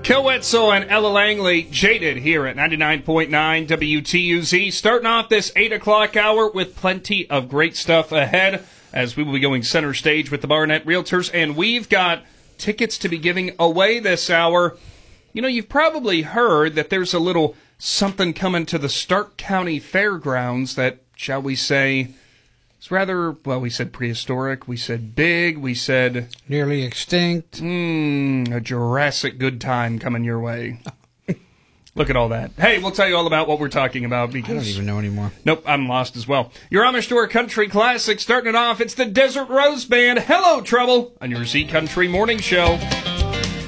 Kel Wetzel and Ella Langley, Jaded here at 99.9 WTUZ. Starting off this 8 o'clock hour with plenty of great stuff ahead as we will be going center stage with the Barnett Realtors. And we've got tickets to be giving away this hour. You know, you've probably heard that there's a little something coming to the Stark County Fairgrounds that, shall we say, it's rather, well, we said prehistoric, we said big, we said... nearly extinct. A Jurassic good time coming your way. Look at all that. Hey, we'll tell you all about what we're talking about because... I don't even know anymore. Nope, I'm lost as well. Your Amish Tour Country Classic starting it off. It's the Desert Rose Band. Hello, Trouble, on your Z Country Morning Show.